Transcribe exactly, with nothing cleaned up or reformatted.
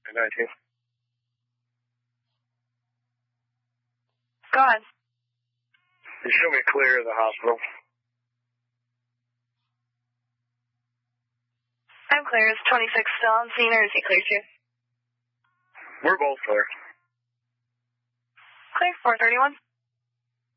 nineteen. Go ahead. You show me clear of the hospital. I'm clear. Is twenty-six still on scene or is he clear too? We're both clear. Clear, four thirty-one.